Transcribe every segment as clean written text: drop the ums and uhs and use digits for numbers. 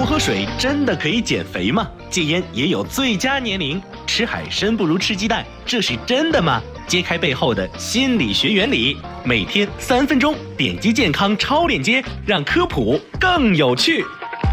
多喝水真的可以减肥吗？戒烟也有最佳年龄，吃海参不如吃鸡蛋，这是真的吗？揭开背后的心理学原理，每天3分钟，点击健康超链接，让科普更有趣。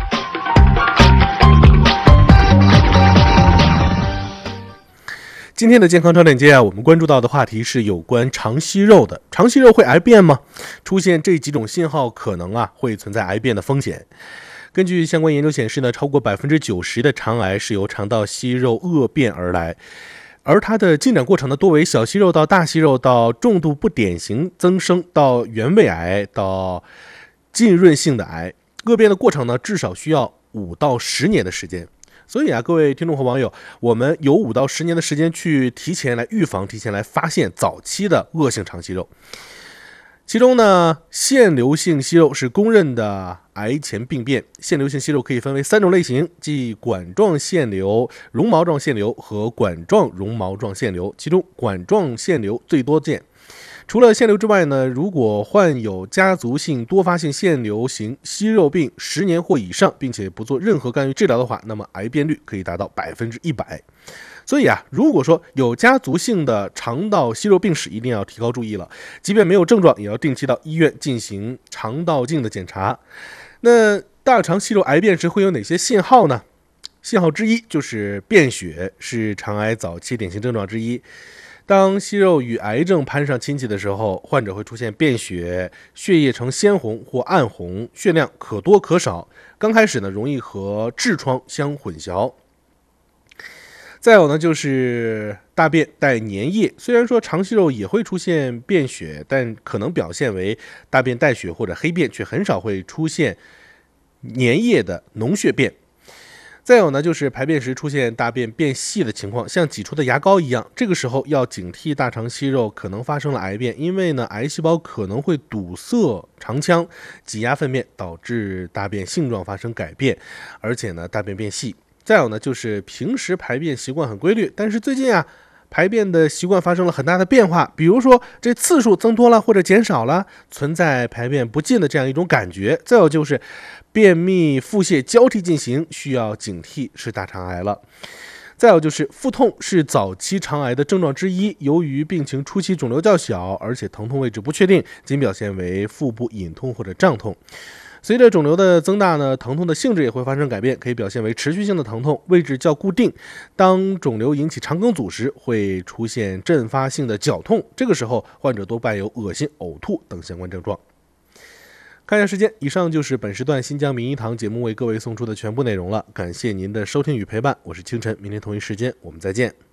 今天的健康超链接我们关注到的话题是有关肠息肉的。肠息肉会癌变吗？出现这几种信号可能会存在癌变的风险。根据相关研究显示呢，超过90%的肠癌是由肠道息肉恶变而来，而它的进展过程呢，多为小息肉到大息肉到重度不典型增生到原位癌到浸润性的癌。恶变的过程呢，至少需要5到10年的时间。所以各位听众和网友，我们有5到10年的时间去提前来预防、提前来发现早期的恶性肠息肉。其中呢，腺瘤性息肉是公认的癌前病变。腺瘤性息肉可以分为3种类型，即管状腺瘤、绒毛状腺瘤和管状绒毛状腺瘤。其中管状腺瘤最多见。除了腺瘤之外呢，如果患有家族性多发性腺瘤型息肉病10年或以上，并且不做任何干预治疗的话，那么癌变率可以达到100%。所以如果说有家族性的肠道息肉病史，一定要提高注意了。即便没有症状，也要定期到医院进行肠道镜的检查。那大肠息肉癌变时会有哪些信号呢？信号之一就是便血，是肠癌早期典型症状之一。当息肉与癌症攀上亲戚的时候，患者会出现便血，血液呈鲜红或暗红，血量可多可少。刚开始呢，容易和痔疮相混淆。再有呢，就是大便带粘液。虽然说肠息肉也会出现便血，但可能表现为大便带血或者黑便，却很少会出现粘液的脓血便。再有呢，就是排便时出现大便变细的情况，像挤出的牙膏一样。这个时候要警惕大肠息肉可能发生了癌变，因为呢，癌细胞可能会堵塞肠腔，挤压粪便，导致大便性状发生改变，而且呢，大便变细。再有呢，就是平时排便习惯很规律，但是最近排便的习惯发生了很大的变化，比如说这次数增多了或者减少了，存在排便不尽的这样一种感觉。再有就是便秘腹泻交替进行，需要警惕是大肠癌了。再有就是腹痛是早期肠癌的症状之一，由于病情初期肿瘤较小，而且疼痛位置不确定，仅表现为腹部隐痛或者胀痛。随着肿瘤的增大呢，疼痛的性质也会发生改变，可以表现为持续性的疼痛，位置较固定。当肿瘤引起肠梗阻时，会出现阵发性的绞痛，这个时候患者多伴有恶心、呕吐等相关症状。看一下时间，以上就是本时段新疆名医堂节目为各位送出的全部内容了，感谢您的收听与陪伴，我是清晨，明天同一时间我们再见。